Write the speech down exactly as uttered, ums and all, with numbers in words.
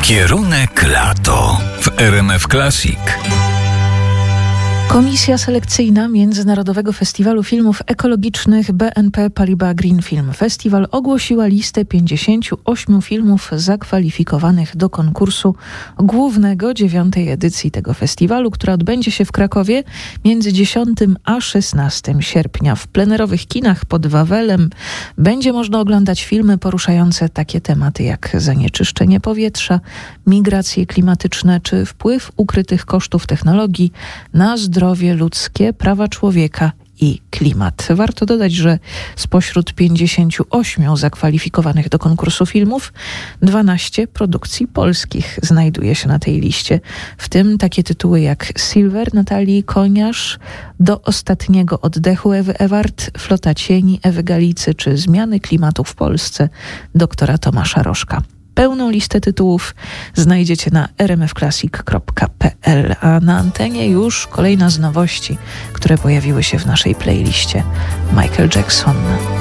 Kierunek lato w R M F Classic. Komisja selekcyjna Międzynarodowego Festiwalu Filmów Ekologicznych B N P Paribas Green Film Festival ogłosiła listę pięćdziesięciu ośmiu filmów zakwalifikowanych do konkursu głównego dziewiątej edycji tego festiwalu, która odbędzie się w Krakowie między dziesiątego a szesnastego sierpnia. W plenerowych kinach pod Wawelem będzie można oglądać filmy poruszające takie tematy jak zanieczyszczenie powietrza, migracje klimatyczne czy wpływ ukrytych kosztów technologii na zdrowie zdrowie ludzkie, prawa człowieka i klimat. Warto dodać, że spośród pięćdziesięciu ośmiu zakwalifikowanych do konkursu filmów dwanaście produkcji polskich znajduje się na tej liście. W tym takie tytuły jak Silver Natalii Koniarz, Do ostatniego oddechu Ewy Ewart, Flota cieni Ewy Galicy czy Zmiany klimatu w Polsce doktora Tomasza Rożka. Pełną listę tytułów znajdziecie na r m f classic kropka p l, a na antenie już kolejna z nowości, które pojawiły się w naszej playliście. Michael Jackson.